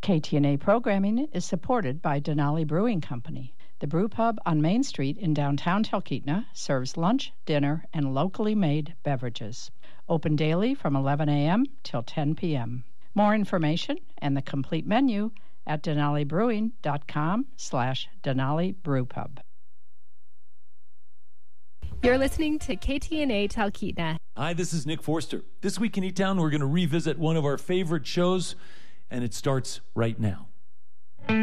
KTNA programming is supported by Denali Brewing Company. The Brew Pub on Main Street in downtown Talkeetna serves lunch, dinner, and locally made beverages. Open daily from 11 a.m. till 10 p.m. More information and the complete menu at denalibrewing.com/Denali Brewpub. You're listening to KTNA Talkeetna. Hi, this is Nick Forster. This week in E-Town, we're going to revisit one of our favorite shows, and it starts right now.